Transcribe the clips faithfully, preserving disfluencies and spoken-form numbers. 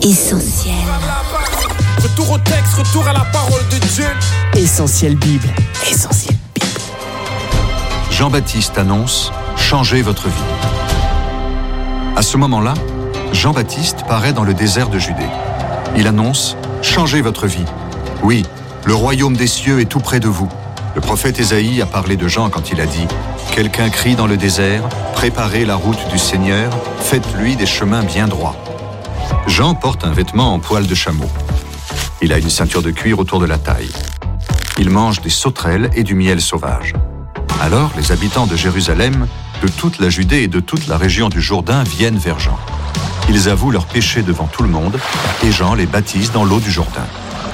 Essentiel. Retour au texte, retour à la parole de Dieu. Essentiel Bible. Essentiel Bible. Jean-Baptiste annonce « Changez votre vie ». À ce moment-là, Jean-Baptiste paraît dans le désert de Judée. Il annonce « Changez votre vie ». Oui, le royaume des cieux est tout près de vous. Le prophète Ésaïe a parlé de Jean quand il a dit « Quelqu'un crie dans le désert, préparez la route du Seigneur, faites-lui des chemins bien droits ». Jean porte un vêtement en poil de chameau. Il a une ceinture de cuir autour de la taille. Il mange des sauterelles et du miel sauvage. Alors, les habitants de Jérusalem, de toute la Judée et de toute la région du Jourdain viennent vers Jean. Ils avouent leurs péchés devant tout le monde et Jean les baptise dans l'eau du Jourdain.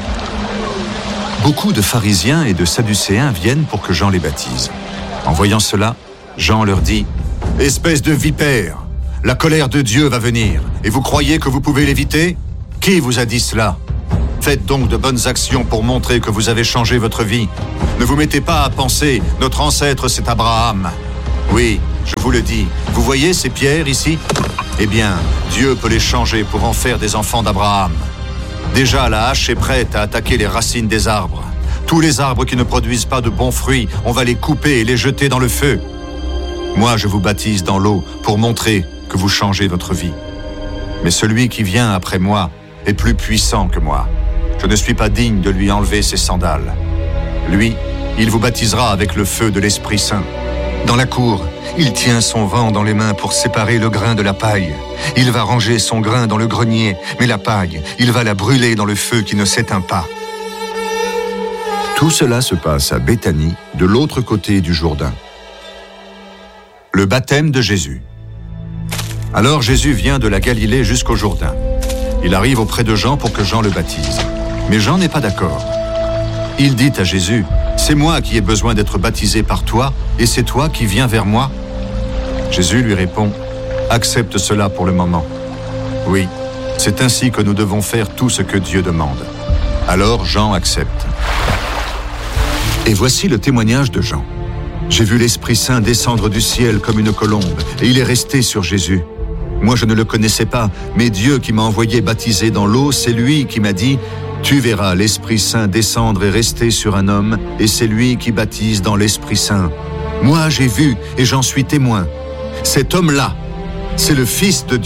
Beaucoup de pharisiens et de sadducéens viennent pour que Jean les baptise. En voyant cela, Jean leur dit « Espèce de vipère, la colère de Dieu va venir, et vous croyez que vous pouvez l'éviter ? Qui vous a dit cela ? Faites donc de bonnes actions pour montrer que vous avez changé votre vie. Ne vous mettez pas à penser, notre ancêtre c'est Abraham. Oui, je vous le dis, vous voyez ces pierres ici ? Eh bien, Dieu peut les changer pour en faire des enfants d'Abraham. Déjà, la hache est prête à attaquer les racines des arbres. Tous les arbres qui ne produisent pas de bons fruits, on va les couper et les jeter dans le feu. Moi, je vous baptise dans l'eau pour montrer que vous changez votre vie. Mais celui qui vient après moi est plus puissant que moi. Je ne suis pas digne de lui enlever ses sandales. Lui, il vous baptisera avec le feu de l'Esprit Saint. Dans la cour, il tient son vent dans les mains pour séparer le grain de la paille. Il va ranger son grain dans le grenier, mais la paille, il va la brûler dans le feu qui ne s'éteint pas. Tout cela se passe à Béthanie, de l'autre côté du Jourdain. Le baptême de Jésus. Alors Jésus vient de la Galilée jusqu'au Jourdain. Il arrive auprès de Jean pour que Jean le baptise. Mais Jean n'est pas d'accord. Il dit à Jésus, « C'est moi qui ai besoin d'être baptisé par toi, et c'est toi qui viens vers moi ?» Jésus lui répond, « Accepte cela pour le moment. Oui, c'est ainsi que nous devons faire tout ce que Dieu demande. » Alors Jean accepte. Et voici le témoignage de Jean. « J'ai vu l'Esprit Saint descendre du ciel comme une colombe, et il est resté sur Jésus. Moi, je ne le connaissais pas, mais Dieu qui m'a envoyé baptiser dans l'eau, c'est lui qui m'a dit « Tu verras l'Esprit Saint descendre et rester sur un homme, et c'est lui qui baptise dans l'Esprit Saint. Moi, j'ai vu et j'en suis témoin. Cet homme-là, c'est le Fils de Dieu. »